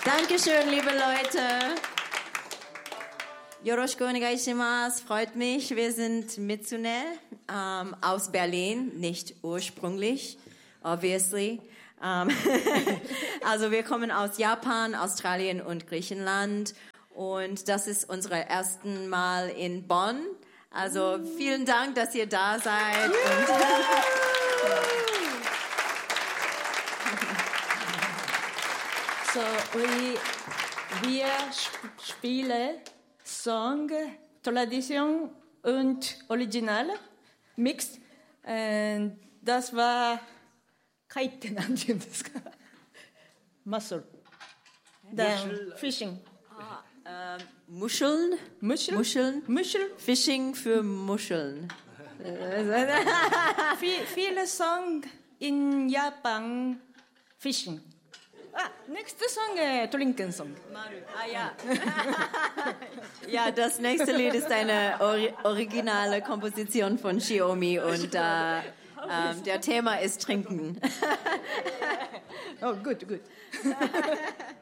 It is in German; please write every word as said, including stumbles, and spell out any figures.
Dankeschön, liebe Leute. Yoroshiku onegaishimasu. Freut mich. Wir sind Mitsune ähm, aus Berlin, nicht ursprünglich, obviously. Ähm, also wir kommen aus Japan, Australien und Griechenland und das ist unser erstes Mal in Bonn. Also vielen Dank, dass ihr da seid. Und so, we, wir spielen Song, Tradition und Original, Mix. Und das war Kaite, なんて言うんですか? Mussel. Then fishing. Ah, ähm, Muscheln? Muscheln? Muscheln? Muscheln? Fishing für Muscheln. Viel, viele Songs in Japan, Fishing. Ah, nächste Song, äh, Trinken Song. Maru. Ah ja. Ja, das nächste Lied ist eine Ori- originale Komposition von Shiomi und äh, ähm, der Thema ist Trinken. Oh, gut, gut.